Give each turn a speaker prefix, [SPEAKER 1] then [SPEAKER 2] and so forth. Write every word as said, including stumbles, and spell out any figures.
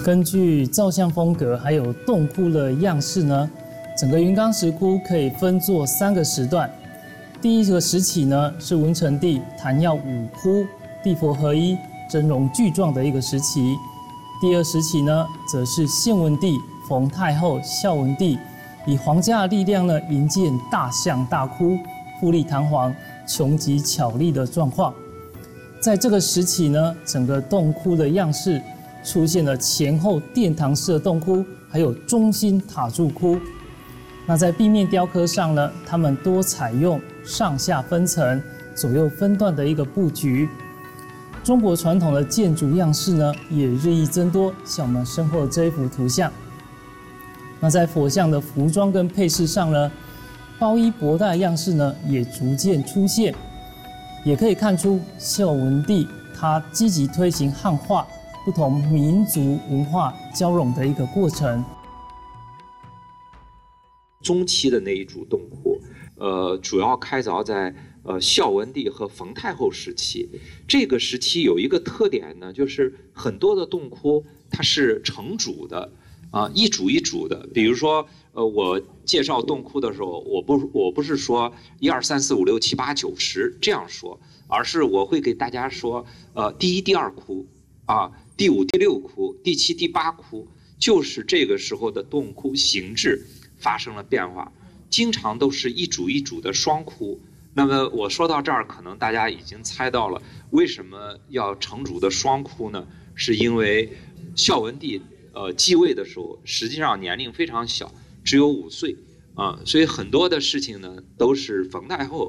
[SPEAKER 1] 根据造像风格还有洞窟的样式呢，整个云冈石窟可以分作三个时段。第一个时期呢是文成帝昙曜五窟地佛合一、真容具状的一个时期。第二时期呢，则是献文帝、冯太后、孝文帝以皇家的力量呢营建大象大窟，富丽堂皇、穷极巧丽的状况。在这个时期呢，整个洞窟的样式出现了前后殿堂式的洞窟，还有中心塔柱窟。那在壁面雕刻上呢，他们多采用上下分层、左右分段的一个布局。中国传统的建筑样式呢，也日益增多，像我们身后的这一幅图像。那在佛像的服装跟配饰上呢，包衣博带样式呢也逐渐出现，也可以看出孝文帝他积极推行汉化，不同民族文化交融的一个过程。
[SPEAKER 2] 中期的那一组洞窟，呃，主要开凿在呃孝文帝和冯太后时期。这个时期有一个特点呢，就是很多的洞窟它是成组的，啊、呃，一组一组的。比如说，呃，我介绍洞窟的时候，我不我不是说一二三四五六七八九十这样说，而是我会给大家说，呃，第一、第二窟啊，第五、第六窟，第七、第八窟，就是这个时候的洞窟形制发生了变化，经常都是一组一组的双窟。那么我说到这儿，可能大家已经猜到了为什么要成组的双窟呢？是因为孝文帝呃继位的时候，实际上年龄非常小，只有五岁啊、呃，所以很多的事情呢都是冯太后